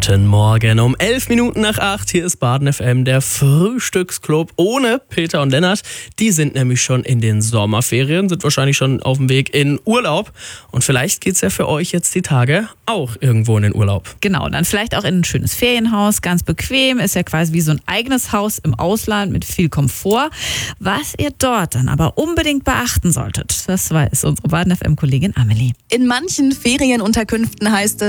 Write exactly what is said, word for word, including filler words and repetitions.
Guten Morgen, um elf Minuten nach acht, hier ist Baden F M, der Frühstücksclub ohne Peter und Lennart. Die sind nämlich schon in den Sommerferien, sind wahrscheinlich schon auf dem Weg in Urlaub. Und vielleicht geht's ja für euch jetzt die Tage auch irgendwo in den Urlaub. Genau, dann vielleicht auch in ein schönes Ferienhaus, ganz bequem, ist ja quasi wie so ein eigenes Haus im Ausland mit viel Komfort. Was ihr dort dann aber unbedingt beachten solltet, das weiß unsere Baden F M-Kollegin Amelie. In manchen Ferienunterkünften heißt es,